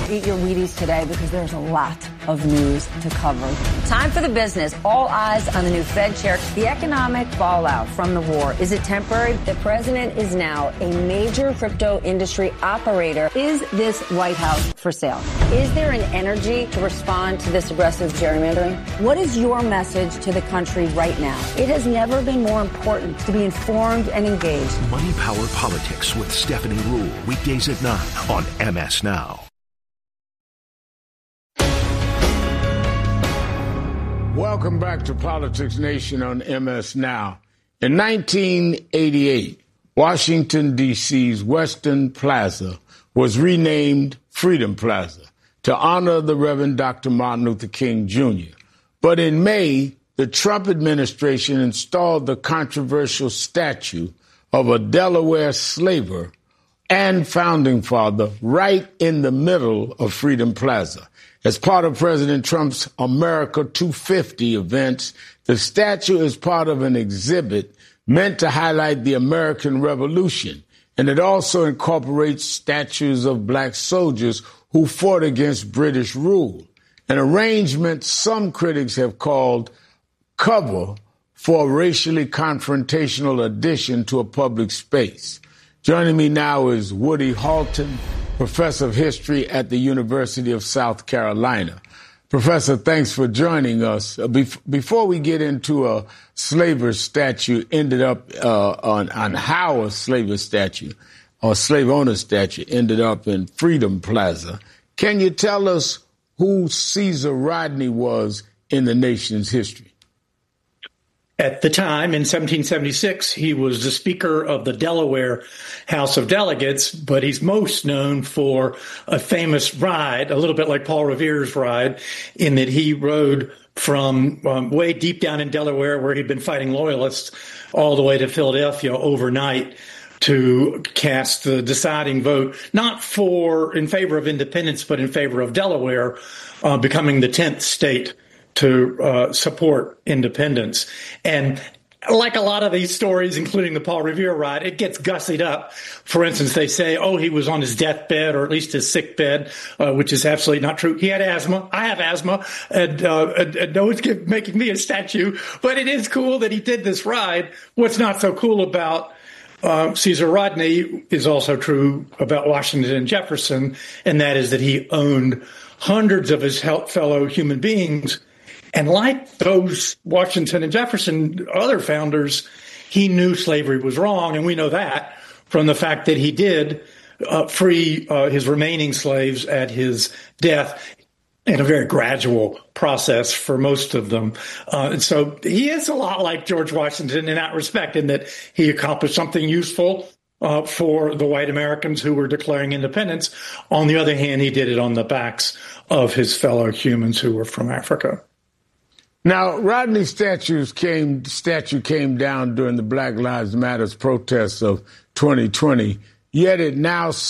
eat your Wheaties today because there's a lot of news to cover. Time for the business. All eyes on the new Fed chair. The economic fallout from the war. Is it temporary? The president is now a major crypto industry operator. Is this White House for sale? Is there an energy to respond to this aggressive gerrymandering? What is your message to the country right now? It has never been more important to be informed and engaged. Money Power Politics with Stephanie Ruhle. Weekdays at 9 on MS Now. Welcome back to Politics Nation on MS Now. In 1988, Washington, D.C.'s Western Plaza was renamed Freedom Plaza to honor the Reverend Dr. Martin Luther King Jr. But in May, the Trump administration installed the controversial statue of a Delaware slaver and founding father right in the middle of Freedom Plaza. As part of President Trump's America 250 events, the statue is part of an exhibit meant to highlight the American Revolution, and it also incorporates statues of black soldiers who fought against British rule, an arrangement some critics have called cover for a racially confrontational addition to a public space. Joining me now is Woody Halton, professor of history at the University of South Carolina. Professor, thanks for joining us. Before we get into a slaver statue ended up on how a slaver statue or slave owner statue ended up in Freedom Plaza, can you tell us who Caesar Rodney was in the nation's history? At the time, in 1776, he was the Speaker of the Delaware House of Delegates, but he's most known for a famous ride, a little bit like Paul Revere's ride, in that he rode from way deep down in Delaware, where he'd been fighting loyalists, all the way to Philadelphia overnight to cast the deciding vote, not in favor of independence, but in favor of Delaware becoming the 10th state to support independence. And like a lot of these stories, including the Paul Revere ride, it gets gussied up. For instance, they say, he was on his deathbed, or at least his sick bed, which is absolutely not true. He had asthma. I have asthma, and no one's making me a statue. But it is cool that he did this ride. What's not so cool about Caesar Rodney is also true about Washington and Jefferson, and that is that he owned hundreds of his fellow human beings. And like those Washington and Jefferson, other founders, he knew slavery was wrong. And we know that from the fact that he did free his remaining slaves at his death in a very gradual process for most of them. And so he is a lot like George Washington in that respect, in that he accomplished something useful for the white Americans who were declaring independence. On the other hand, he did it on the backs of his fellow humans who were from Africa. Now, Rodney's statue came down during the Black Lives Matter protests of 2020, yet it now